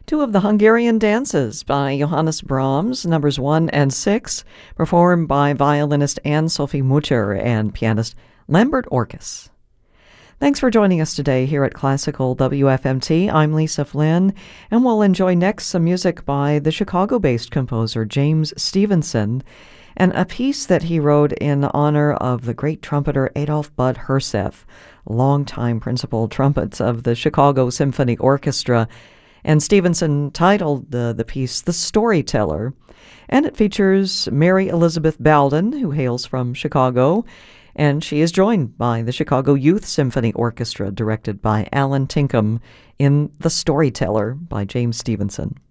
Two of the Hungarian dances by Johannes Brahms, numbers 1 and 6, performed by violinist Anne-Sophie Mutter and pianist Lambert Orkes. Thanks for joining us today here at Classical WFMT. I'm Lisa Flynn, and we'll enjoy next some music by the Chicago-based composer James Stevenson, and a piece that he wrote in honor of the great trumpeter Adolph Bud Herseth, longtime principal trumpet of the Chicago Symphony Orchestra. And Stevenson titled the piece The Storyteller, and it features Mary Elizabeth Baldwin, who hails from Chicago, and she is joined by the Chicago Youth Symphony Orchestra, directed by Alan Tinkham, in The Storyteller by James Stevenson.